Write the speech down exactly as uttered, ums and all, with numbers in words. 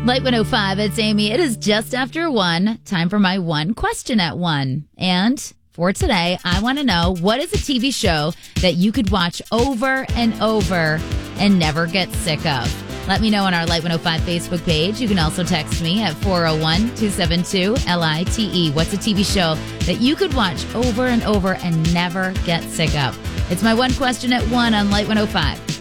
Light one oh five, it's Amy. It is just after one. Time for my one question at one. And for today, I want to know, what is a T V show that you could watch over and over and never get sick of? Let me know on our Light one oh five Facebook page. You can also text me at four oh one, two seven two, L I T E. What's a T V show that you could watch over and over and never get sick of? It's my one question at one on Light one oh five.